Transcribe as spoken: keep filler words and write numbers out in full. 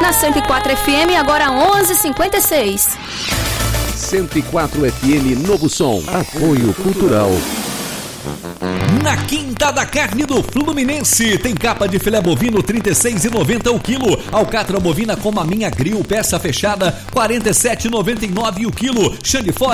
Na cento e quatro F M, agora onze e cinquenta e seis. cento e quatro F M Novo Som. Apoio Cultural. Na Quinta da Carne do Fluminense tem capa de filé bovino trinta e seis reais e noventa centavos o quilo, alcatra bovina com maminha grill peça fechada quarenta e sete reais e noventa e nove centavos o quilo, chã de fora